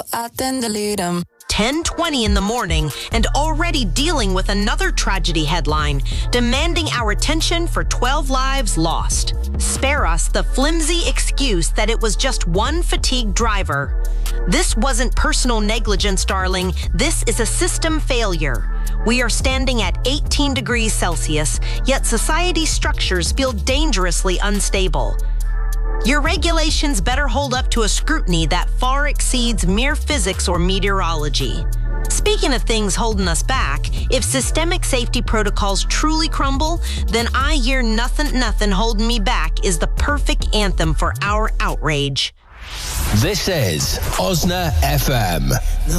then delete them. 10:20 in the morning and already dealing with another tragedy headline, demanding our attention for 12 lives lost. Spare us the flimsy excuse that it was just one fatigued driver. This wasn't personal negligence, darling. This is a system failure. We are standing at 18 degrees Celsius, yet society's structures feel dangerously unstable. Your regulations better hold up to a scrutiny that far exceeds mere physics or meteorology. Speaking of things holding us back, if systemic safety protocols truly crumble, then I Hear Nothing Holding Me Back is the perfect anthem for our outrage. This is Osna FM.